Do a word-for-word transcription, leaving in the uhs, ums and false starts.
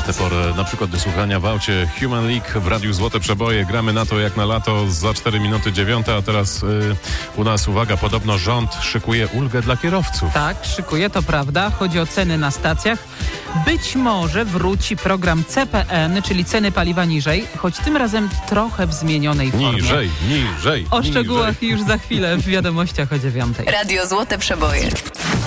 tę porę, na przykład do słuchania w aucie Human League w Radiu Złote Przeboje. Gramy na to jak na lato za cztery minuty dziewiąte, a teraz y, u nas, uwaga, podobno rząd szykuje ulgę dla kierowców. Tak, szykuje, to prawda. Chodzi o ceny na stacjach. Być może wróci program C P N, czyli ceny paliwa niżej, choć tym razem trochę w zmienionej formie. Niżej, niżej, O niżej. szczegółach już za chwilę w wiadomościach o dziewiątej. Radio Złote Przeboje.